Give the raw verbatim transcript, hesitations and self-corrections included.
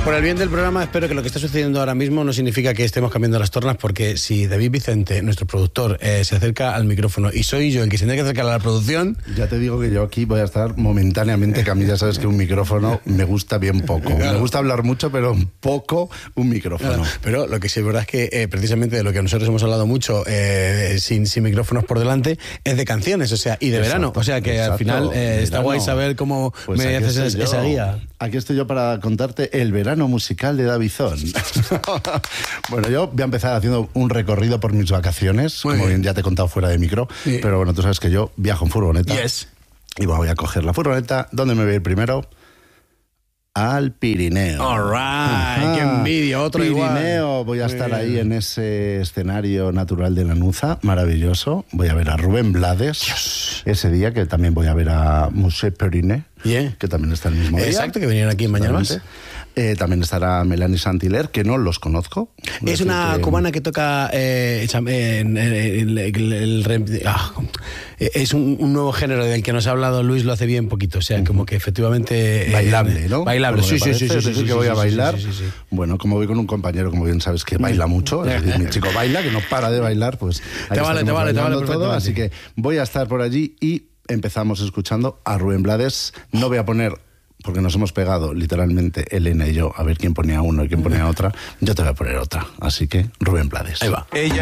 Por el bien del programa, espero que lo que está sucediendo ahora mismo no significa que estemos cambiando las tornas, porque si David Vicente, nuestro productor, eh, se acerca al micrófono y soy yo el que se tiene que acercar a la producción... Ya te digo que yo aquí voy a estar momentáneamente, que a mí ya sabes que un micrófono me gusta bien poco. Claro. Me gusta hablar mucho, pero poco un micrófono. Claro. Pero lo que sí es verdad es que eh, precisamente de lo que nosotros hemos hablado mucho, eh, sin, sin micrófonos por delante, es de canciones, o sea, y de Exacto, verano. O sea, que exacto, al final eh, está verano. guay saber cómo Pues me aquí haces estoy esa, yo. esa guía. Aquí estoy yo para contarte el verano musical de Davizón. Bueno, yo voy a empezar haciendo un recorrido por mis vacaciones, Muy como bien. bien ya te he contado fuera de micro, Sí. pero bueno, tú sabes que yo viajo en furgoneta. Yes. Y bueno, voy a coger la furgoneta. ¿Dónde me voy a ir primero? Al Pirineo. All right, Ajá. qué envidia, otro Pirineo, igual. voy a Muy estar bien. ahí en ese escenario natural de Lanuza, maravilloso. Voy a ver a Rubén Blades Dios. ese día, que también voy a ver a Musée Periné, Bien. que también está el mismo día. Exacto, que vinieron aquí en Mañana Más. Eh, también estará Melanie Saint-Hilaire, que no los conozco. Es Decir una que- cubana que toca eh, cham- en, en- en- el, el rem- ah, es un, un nuevo género del que nos ha hablado Luis lo hace bien poquito, o sea, como que efectivamente... eh, Bailable, ¿no? Bailable, Por lo sí, que sí, sí, parece, sí, es decir, sí, que sí, voy sí, a sí, bailar. sí, sí, sí. Bueno, como voy con un compañero, como bien sabes, que baila mucho, es decir, mi chico baila, que no para de bailar, pues ahí Te vale, te estaremos vale, te vale bailando todo, perfectamente. así que voy a estar por allí y empezamos escuchando a Rubén Blades. No voy a poner, porque nos hemos pegado literalmente Elena y yo, a ver quién ponía uno y quién ponía otra. Yo te voy a poner otra, así que Rubén Blades. Ahí va. Ella